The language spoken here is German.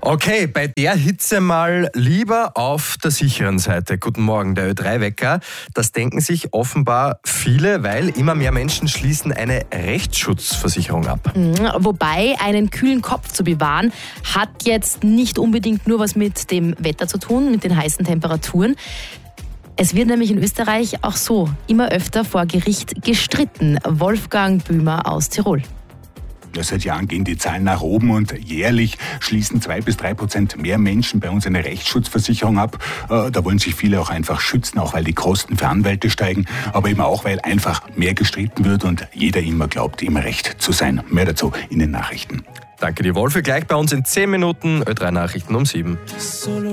Okay, bei der Hitze mal lieber auf der sicheren Seite. Guten Morgen, der Ö3-Wecker. Das denken sich offenbar viele, weil immer mehr Menschen schließen eine Rechtsschutzversicherung ab. Wobei, einen kühlen Kopf zu bewahren, hat jetzt nicht unbedingt nur was mit dem Wetter zu tun, mit den heißen Temperaturen. Es wird nämlich in Österreich auch so immer öfter vor Gericht gestritten. Wolfgang Bümer aus Tirol. Ja, seit Jahren gehen die Zahlen nach oben und jährlich schließen 2-3% mehr Menschen bei uns eine Rechtsschutzversicherung ab. Da wollen sich viele auch einfach schützen, auch weil die Kosten für Anwälte steigen, aber eben auch, weil einfach mehr gestritten wird und jeder immer glaubt, immer recht zu sein. Mehr dazu in den Nachrichten. Danke dir, Wolfe. Gleich bei uns in 10 Minuten Ö3 Nachrichten um 7.